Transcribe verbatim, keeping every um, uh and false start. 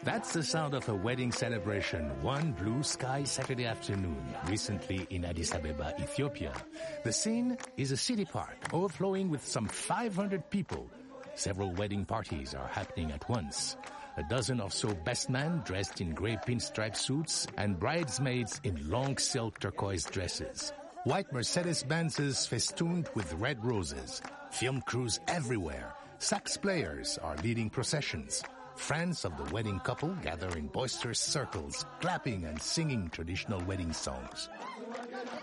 That's the sound of a wedding celebration one blue sky Saturday afternoon, recently in Addis Ababa, Ethiopia. The scene is a city park overflowing with some five hundred people. Several wedding parties are happening at once. A dozen or so best men dressed in gray pinstripe suits and bridesmaids in long silk turquoise dresses. White Mercedes-Benzes festooned with red roses. Film crews everywhere. Sax players are leading processions. Friends of the wedding couple gather in boisterous circles, clapping and singing traditional wedding songs.